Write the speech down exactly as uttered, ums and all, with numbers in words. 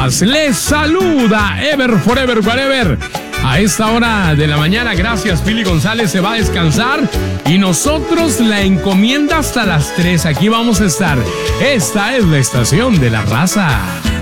días. Les saluda Ever Forever Whatever. A esta hora de la mañana, gracias, Pili González se va a descansar y nosotros la encomienda hasta las tres. Aquí vamos a estar. Esta es la estación de la raza.